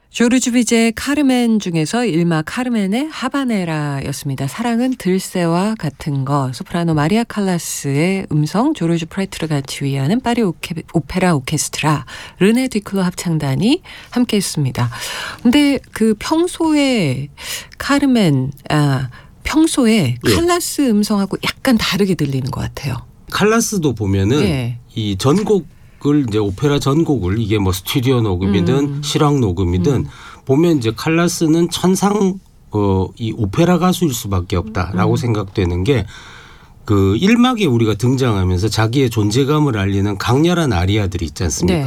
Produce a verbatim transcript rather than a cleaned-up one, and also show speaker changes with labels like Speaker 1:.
Speaker 1: 조르주 비제의 카르멘 중에서 일마 카르멘의 하바네라였습니다. 사랑은 들새와 같은 것. 소프라노 마리아 칼라스의 음성, 조르주 프레트를 같이 위하는 파리 오케, 오페라 오케스트라, 르네 디클로 합창단이 함께했습니다. 근데 그 평소에 카르멘, 아, 평소에
Speaker 2: 예.
Speaker 1: 칼라스 음성하고 약간 다르게 들리는 것 같아요.
Speaker 2: 칼라스도 보면은
Speaker 1: 예.
Speaker 2: 이 전곡 을 이제 오페라 전곡을 이게 뭐 스튜디오 녹음이든
Speaker 1: 음.
Speaker 2: 실황 녹음이든
Speaker 1: 음.
Speaker 2: 보면 이제 칼라스는 천상 어, 이 오페라 가수일 수밖에 없다라고
Speaker 1: 음.
Speaker 2: 생각되는 게 그 일 막에 우리가 등장하면서 자기의 존재감을 알리는 강렬한 아리아들이 있지 않습니까?